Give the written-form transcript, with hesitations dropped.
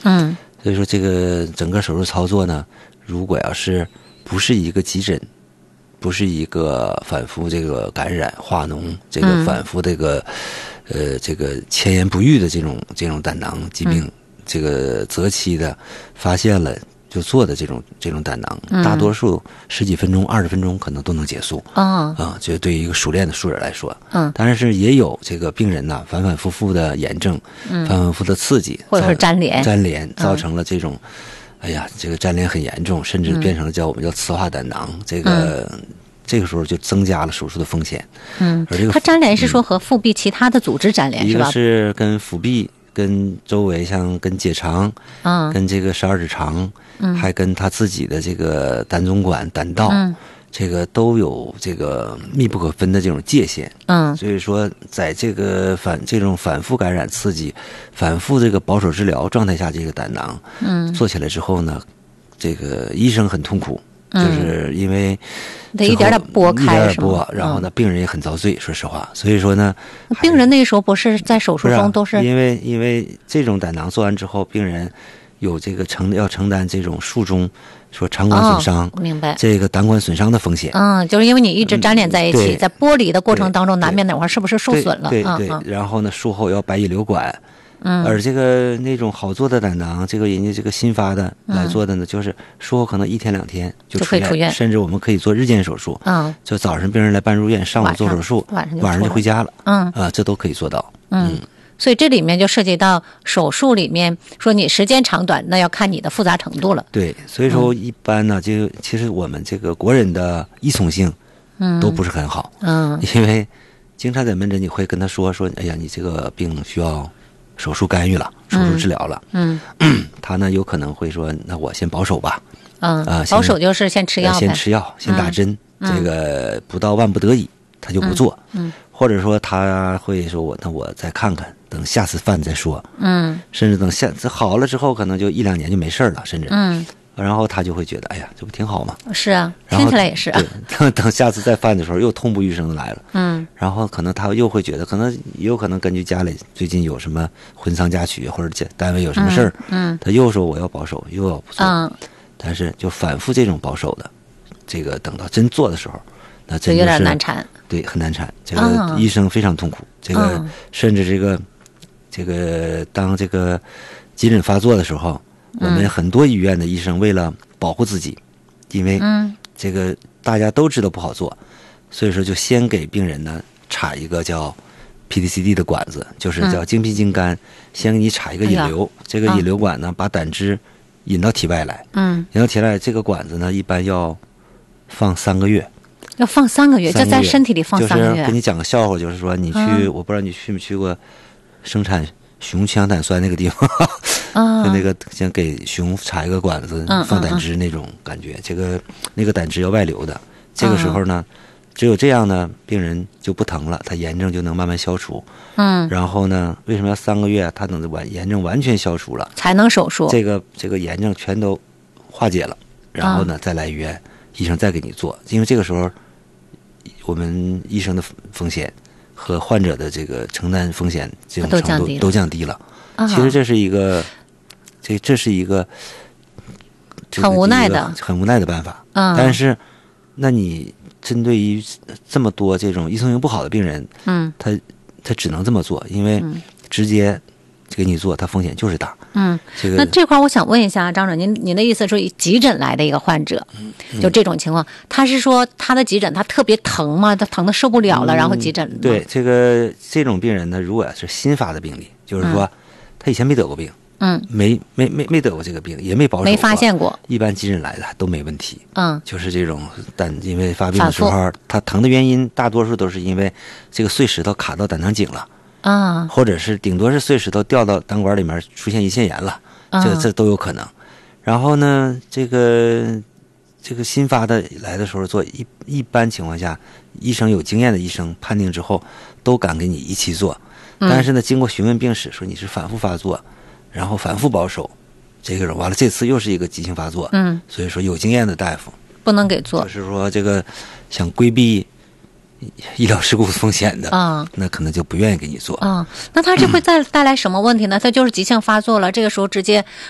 所以说这个整个手术操作呢，如果要是不是一个急诊，不是一个反复这个感染化脓，这个反复这个这个千言不愈的这种胆囊疾病，这个择期的发现了就做的这种胆囊，大多数10几分钟、20分钟可能都能结束这对于一个熟练的术人来说，但是也有这个病人呢反反复复的炎症，反反复复的刺激， 或者是粘连， 造成了这种。哎呀，这个粘连很严重，甚至变成了我们叫磁化胆囊，这个时候就增加了手术的风险。而这个它粘连是说和腹壁其他的组织粘连是吧？ 一个是跟腹壁、跟周围像跟结肠，跟这个十二指肠，还跟他自己的这个胆总管、胆道。这个都有这个密不可分的这种界限，所以说在这个这种反复感染刺激、反复这个保守治疗状态下，这个胆囊，做起来之后呢，这个医生很痛苦，就是因为得一点点拨开， 一点点拨，然后呢，病人也很遭罪，说实话，所以说呢， 病人那时候不是在手术中都是因为这种胆囊做完之后，病人有这个要承担这种术中。说肠管损伤， 明白？ 这个胆管损伤的风险， 就是因为你一直粘连在一起，在剥离的过程当中，难免哪块是不是受损了？ 对，然后呢，术后要白蚁流管，而这个那种好做的胆囊，这个人家这个新发的来做的呢，就是术后可能1天2天就可以出院， 甚至我们可以做日间手术，就早上病人来办入院，上午做手术，晚上就回家了，这都可以做到， 所以这里面就涉及到手术里面说你时间长短，那要看你的复杂程度了。 对，所以说一般呢，就其实我们这个国人的依从性，都不是很好，因为经常在门诊你会跟他说，哎呀，你这个病需要手术干预了，手术治疗了，他呢有可能会说，那我先保守吧， 保守就是先吃药， 先吃药，先打针，这个不到万不得已，他就不做，或者说他会说那我再看看。等下次犯再说，甚至等次好了之后，可能就1-2年就没事了，甚至，然后他就会觉得，哎呀，这不挺好吗？ 是啊，听起来也是啊。 等下次再犯的时候，又痛不欲生的来了，然后可能他又会觉得，也有可能根据家里最近有什么婚丧嫁娶，或者单位有什么事儿，他又说我要保守，又要不做，但是就反复这种保守的，这个等到真做的时候，那真有点难缠， 对，很难缠，这个医生非常痛苦，这个甚至这个当这个急诊发作的时候，我们很多医院的医生为了保护自己，因为这个大家都知道不好做，所以说就先给病人呢插一个叫 PDCD 的管子，就是叫精皮筋肝，先给你插一个引流，这个引流管呢把胆汁引到体外来，引到体外，这个管子呢一般要放3个月。 要放3个月，就在身体里放3个月。 就是跟你讲个笑话，就是说你去，我不知道你去没去过生产熊羟胆酸那个地方，就那个像给熊插一个管子放胆汁那种感觉，那个胆汁要外流的，这个时候呢，只有这样呢，病人就不疼了，他炎症就能慢慢消除。然后呢，为什么要3个月？他等炎症完全消除了才能手术， 这个炎症全都化解了，然后呢再来医院，医生再给你做，因为这个时候我们医生的风险和患者的这个承担风险这种程度都降低了。其实这是一个，这是一个很无奈的办法。但是，那你针对于这么多这种依从性不好的病人，他只能这么做，因为直接给你做，他风险就是大。 那这块我想问一下张总，您的意思是急诊来的一个患者，就这种情况，他是说他的急诊他特别疼吗？他疼的受不了了，然后急诊吗？ 对，这种病人呢，如果是新发的病例，就是说他以前没得过病，没得过这个病，也没保守过， 没发现过， 一般急诊来的都没问题。就是这种因为发病的时候，他疼的原因大多数都是因为这个碎石头卡到胆囊颈了。或者是顶多是碎石头掉到胆管里面出现胰腺炎了，这都有可能。然后呢，这个新发的来的时候做，一般情况下，医生有经验的医生判定之后，都敢给你一起做。但是呢，经过询问病史，说你是反复发作，然后反复保守，这个人完了，这次又是一个急性发作，所以说有经验的大夫不能给做， 就是说这个想规避医疗事故风险的那可能就不愿意给你做那他这会带来什么问题呢？他就是急性发作了，这个时候直接